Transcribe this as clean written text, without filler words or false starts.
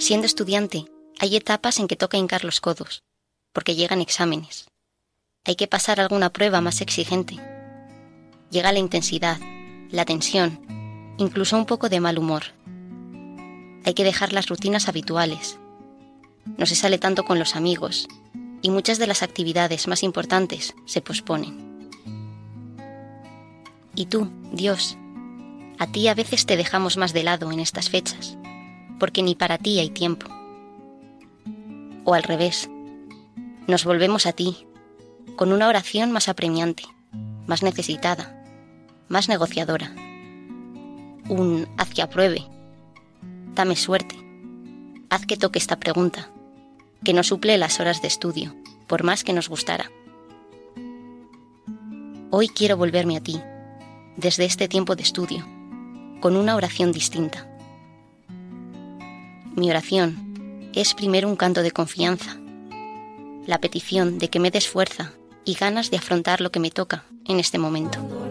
Siendo estudiante, hay etapas en que toca hincar los codos, porque llegan exámenes. Hay que pasar alguna prueba más exigente. Llega la intensidad, la tensión, incluso un poco de mal humor. Hay que dejar las rutinas habituales. No se sale tanto con los amigos, y muchas de las actividades más importantes se posponen. Y tú, Dios, a ti a veces te dejamos más de lado en estas fechas, porque ni para ti hay tiempo. O al revés, nos volvemos a ti, con una oración más apremiante, más necesitada, más negociadora. Un haz que apruebe, dame suerte, haz que toque esta pregunta, que no suple las horas de estudio, por más que nos gustara. Hoy quiero volverme a ti, desde este tiempo de estudio, con una oración distinta. Mi oración es primero un canto de confianza, la petición de que me des fuerza y ganas de afrontar lo que me toca en este momento.